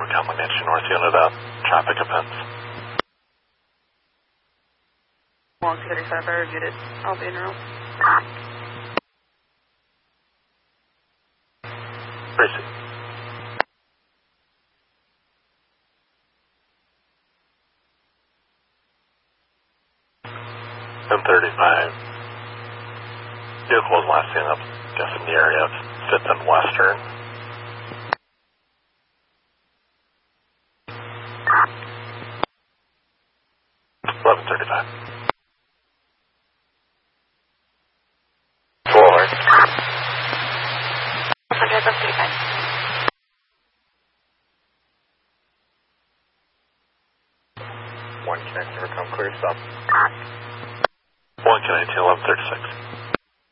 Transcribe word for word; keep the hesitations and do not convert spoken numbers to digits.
Recon Langantia North Unit out. Traffic events. one two thirty-five, I reviewed it. I'll be in room. Tracy. ten thirty-five. Vehicle was last seen up, guess in the area of fifth and Western. eleven thirty-five. Forward. eleven thirty-five. one connect, never come clear, stop. one connect, eleven thirty-six.